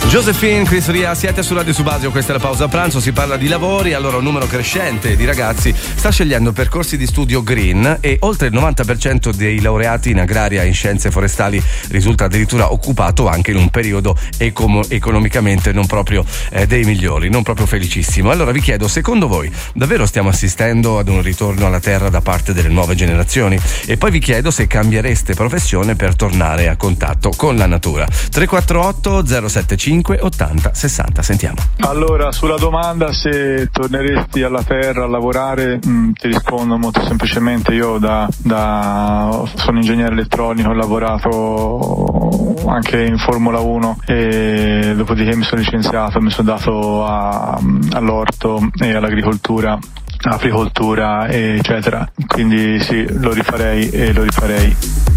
Josephine, Chris Ria, siete su Radio Subasio, questa è la pausa pranzo, si parla di lavori. Allora, un numero crescente di ragazzi sta scegliendo percorsi di studio green e oltre il 90% dei laureati in agraria e in scienze forestali risulta addirittura occupato anche in un periodo economicamente non proprio dei migliori, non proprio felicissimo. Allora vi chiedo, secondo voi davvero stiamo assistendo ad un ritorno alla terra da parte delle nuove generazioni? E poi vi chiedo se cambiereste professione per tornare a contatto con la natura. 348 075 80 60, sentiamo. Allora, sulla domanda se torneresti alla terra a lavorare, ti rispondo molto semplicemente. Io sono ingegnere elettronico, ho lavorato anche in Formula 1 e dopodiché mi sono licenziato, mi sono dato all'orto e all'agricoltura, apicoltura eccetera, quindi sì, lo rifarei e lo rifarei.